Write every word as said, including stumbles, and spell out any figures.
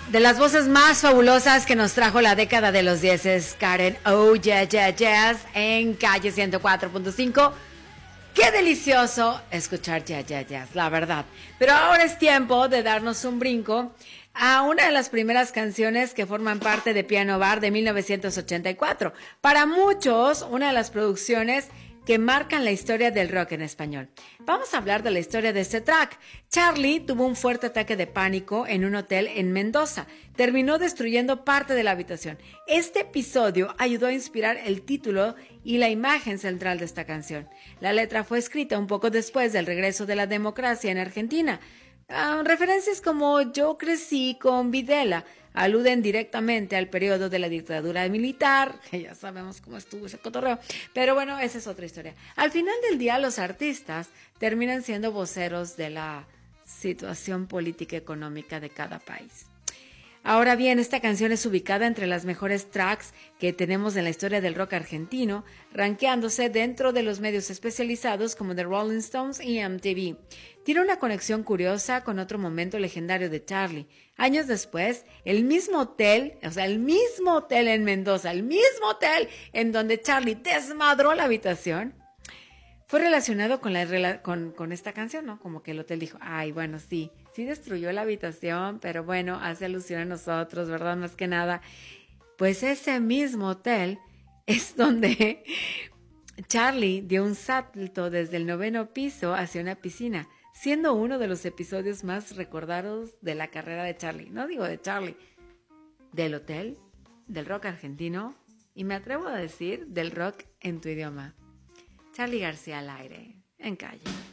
De las voces más fabulosas que nos trajo la década de los diez es Karen Oh Yeah Yeah Jazz en Calle ciento cuatro punto cinco. Qué delicioso escuchar Yeah Yeah Jazz, la verdad. Pero ahora es tiempo de darnos un brinco a una de las primeras canciones que forman parte de Piano Bar de mil novecientos ochenta y cuatro. Para muchos, una de las producciones que marcan la historia del rock en español. Vamos a hablar de la historia de este track. Charlie tuvo un fuerte ataque de pánico en un hotel en Mendoza. Terminó destruyendo parte de la habitación. Este episodio ayudó a inspirar el título y la imagen central de esta canción. La letra fue escrita un poco después del regreso de la democracia en Argentina. Uh, referencias como "Yo crecí con Videla" aluden directamente al periodo de la dictadura militar, que ya sabemos cómo estuvo ese cotorreo, pero bueno, esa es otra historia. Al final del día, los artistas terminan siendo voceros de la situación política económica de cada país. Ahora bien, esta canción es ubicada entre las mejores tracks que tenemos en la historia del rock argentino, rankeándose dentro de los medios especializados como The Rolling Stones y M T V. Tiene una conexión curiosa con otro momento legendario de Charlie. Años después, el mismo hotel, o sea, el mismo hotel en Mendoza, el mismo hotel en donde Charlie desmadró la habitación, fue relacionado con, la, con, con esta canción, ¿no? Como que el hotel dijo, ay, bueno, sí, sí destruyó la habitación, pero bueno, hace alusión a nosotros, ¿verdad? Más que nada. Pues ese mismo hotel es donde Charlie dio un salto desde el noveno piso hacia una piscina, siendo uno de los episodios más recordados de la carrera de Charlie. No digo de Charlie, del hotel, del rock argentino, y me atrevo a decir del rock en tu idioma. Charly García al aire, en Calle.